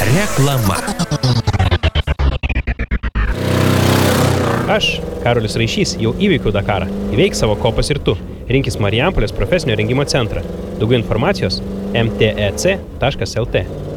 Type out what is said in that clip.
Reklama. Aš, Karolis Raišys, jau įveikiau Dakarą. Įveik savo kopas ir tu. Rinkis Marijampolės profesinio rengimo centrą. Daugiau informacijos mtec.lt.